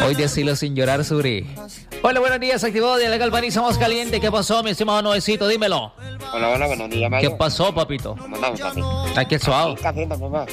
Hoy decirlo sin llorar, Suri. Hola, buenos días, activado de la Galvanizamos Caliente. ¿Qué pasó, mi estimado Noecito? Dímelo. Hola, buenos días, ¿Qué pasó, papito? ¿Cómo andamos, papi? Aquí suave. ¿Qué haciendo, papá?